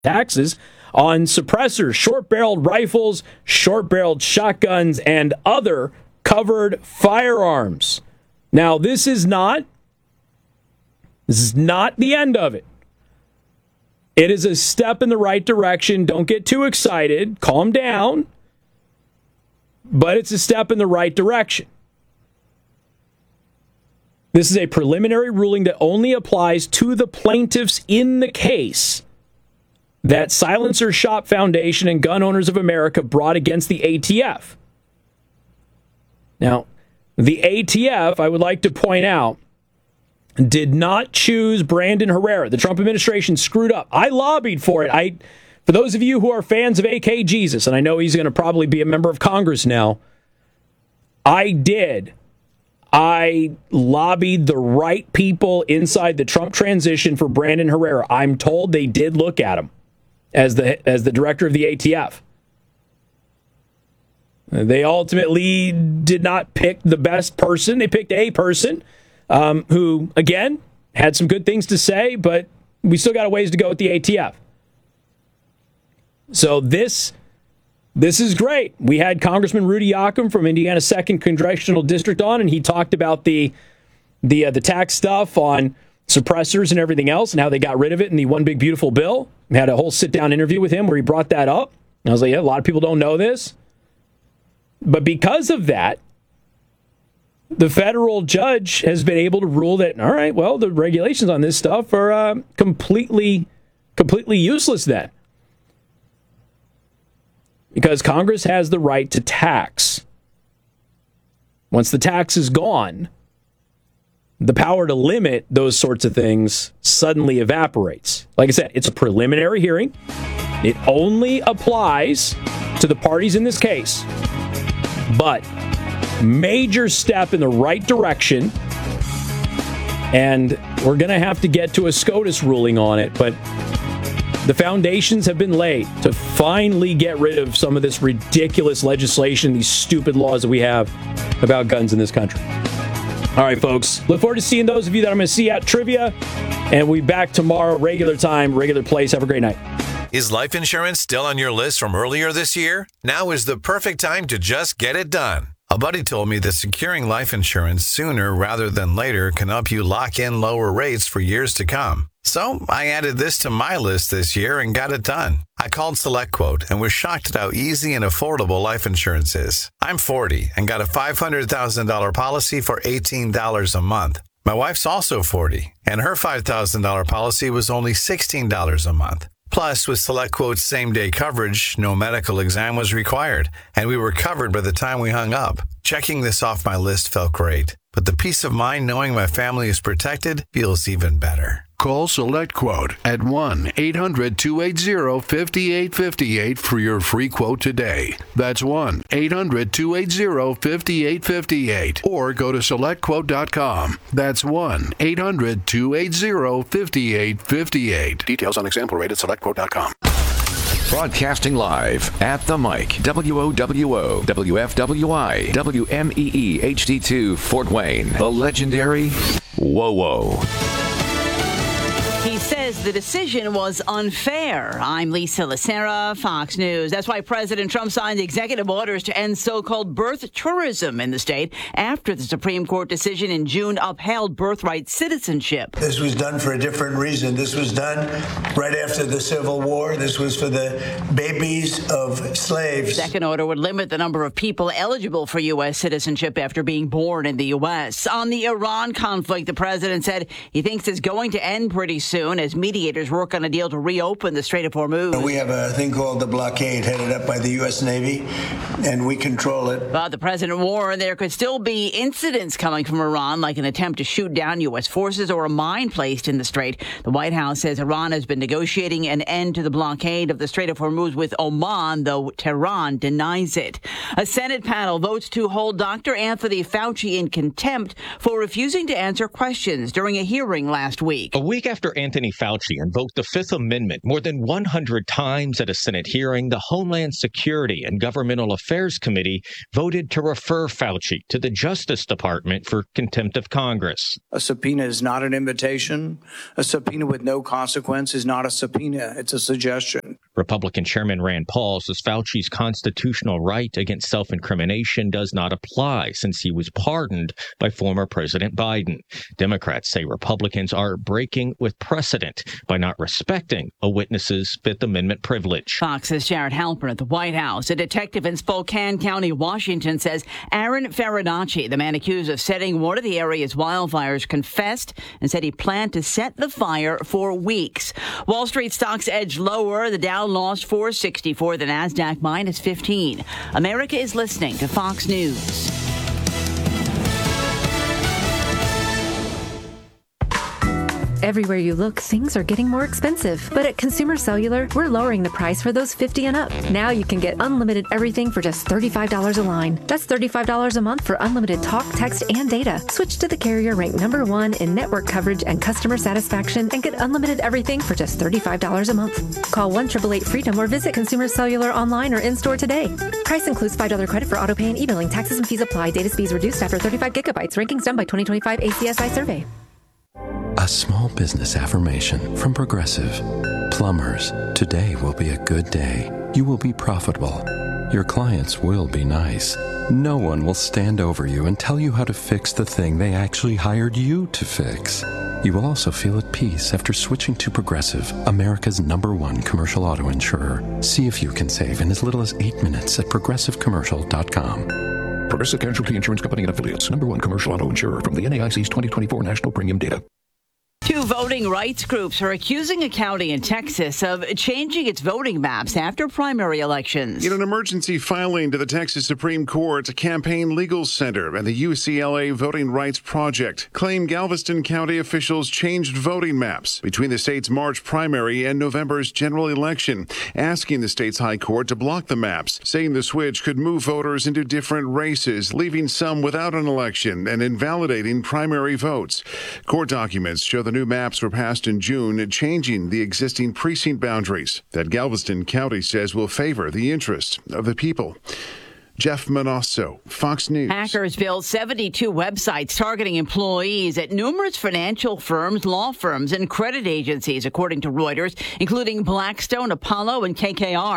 taxes on suppressors, short-barreled rifles, short-barreled shotguns, and other covered firearms. Now, this is not the end of it. It is a step in the right direction. Don't get too excited. Calm down. But it's a step in the right direction. This is a preliminary ruling that only applies to the plaintiffs in the case that Silencer Shop Foundation and Gun Owners of America brought against the ATF. Now, the ATF, I would like to point out, did not choose Brandon Herrera. The Trump administration screwed up. I lobbied for it. For those of you who are fans of AK Jesus, and I know he's going to probably be a member of Congress now, I lobbied the right people inside the Trump transition for Brandon Herrera. I'm told they did look at him as the director of the ATF. They ultimately did not pick the best person. They picked a person who, again, had some good things to say, but we still got a ways to go with the ATF. So this is great. We had Congressman Rudy Yoakum from Indiana's 2nd Congressional District on, and he talked about the tax stuff on suppressors and everything else and how they got rid of it in the One Big Beautiful Bill. We had a whole sit-down interview with him where he brought that up. And I was like, yeah, a lot of people don't know this. But because of that, the federal judge has been able to rule that, all right, well, the regulations on this stuff are completely useless then. Because Congress has the right to tax. Once the tax is gone, the power to limit those sorts of things suddenly evaporates. Like I said, it's a preliminary hearing. It only applies to the parties in this case. But major step in the right direction. And we're going to have to get to a SCOTUS ruling on it. But the foundations have been laid to finally get rid of some of this ridiculous legislation, these stupid laws that we have about guns in this country. All right, folks. Look forward to seeing those of you that I'm going to see at trivia. And we'll be back tomorrow, regular time, regular place. Have a great night. Is life insurance still on your list from earlier this year? Now is the perfect time to just get it done. A buddy told me that securing life insurance sooner rather than later can help you lock in lower rates for years to come. So I added this to my list this year and got it done. I called SelectQuote and was shocked at how easy and affordable life insurance is. I'm 40 and got a $500,000 policy for $18 a month. My wife's also 40, and her $5,000 policy was only $16 a month. Plus, with SelectQuote's same-day coverage, no medical exam was required, and we were covered by the time we hung up. Checking this off my list felt great, but the peace of mind knowing my family is protected feels even better. Call SelectQuote at 1-800-280-5858 for your free quote today. That's 1-800-280-5858. Or go to SelectQuote.com. That's 1-800-280-5858. Details on example rate at SelectQuote.com. Broadcasting live at the mic, WOWO, WFWI, WMEE HD2 Fort Wayne, the legendary WOWO. He says the decision was unfair. I'm Lisa Lacera, Fox News. That's why President Trump signed executive orders to end so-called birth tourism in the state after the Supreme Court decision in June upheld birthright citizenship. This was done for a different reason. This was done right after the Civil War. This was for the babies of slaves. The second order would limit the number of people eligible for U.S. citizenship after being born in the U.S. On the Iran conflict, the president said he thinks it's going to end pretty soon as mediators work on a deal to reopen the Strait of Hormuz. We have a thing called the blockade headed up by the U.S. Navy, and we control it. But the president warned there could still be incidents coming from Iran, like an attempt to shoot down U.S. forces or a mine placed in the strait. The White House says Iran has been negotiating an end to the blockade of the Strait of Hormuz with Oman, though Tehran denies it. A Senate panel votes to hold Dr. Anthony Fauci in contempt for refusing to answer questions during a hearing last week. A week after Anthony Fauci invoked the Fifth Amendment, more than than 100 times at a Senate hearing, the Homeland Security and Governmental Affairs Committee voted to refer Fauci to the Justice Department for contempt of Congress. A subpoena is not an invitation. A subpoena with no consequence is not a subpoena. It's a suggestion. Republican Chairman Rand Paul says Fauci's constitutional right against self-incrimination does not apply since he was pardoned by former President Biden. Democrats say Republicans are breaking with precedent by not respecting a witness's Fifth Amendment privilege. Fox's Jared Halper at the White House. A detective in Spokane County, Washington, says Aaron Farinacci, the man accused of setting one of the area's wildfires, confessed and said he planned to set the fire for weeks. Wall Street stocks edged lower. The Dow lost 464, the Nasdaq minus 15. America is listening to Fox News. Everywhere you look, things are getting more expensive. But at Consumer Cellular, we're lowering the price for those 50 and up. Now you can get unlimited everything for just $35 a line. That's $35 a month for unlimited talk, text, and data. Switch to the carrier ranked #1 in network coverage and customer satisfaction and get unlimited everything for just $35 a month. Call 1-888-FREEDOM or visit Consumer Cellular online or in-store today. Price includes $5 credit for auto pay and e-billing. Taxes and fees apply. Data speeds reduced after 35 gigabytes. Rankings done by 2025 ACSI survey. A small business affirmation from Progressive. Plumbers, today will be a good day. You will be profitable. Your clients will be nice. No one will stand over you and tell you how to fix the thing they actually hired you to fix. You will also feel at peace after switching to Progressive, America's #1 commercial auto insurer. See if you can save in as little as 8 minutes at progressivecommercial.com. Progressive Casualty Insurance Company and Affiliates. #1 commercial auto insurer from the NAIC's 2024 National Premium Data. Two voting rights groups are accusing a county in Texas of changing its voting maps after primary elections. In an emergency filing to the Texas Supreme Court, Campaign Legal Center and the UCLA Voting Rights Project claim Galveston County officials changed voting maps between the state's March primary and November's general election, asking the state's high court to block the maps, saying the switch could move voters into different races, leaving some without an election and invalidating primary votes. Court documents show the new maps were passed in June, changing the existing precinct boundaries that Galveston County says will favor the interests of the people. Jeff Manasso, Fox News. Hackers built 72 websites targeting employees at numerous financial firms, law firms, and credit agencies, according to Reuters, including Blackstone, Apollo, and KKR.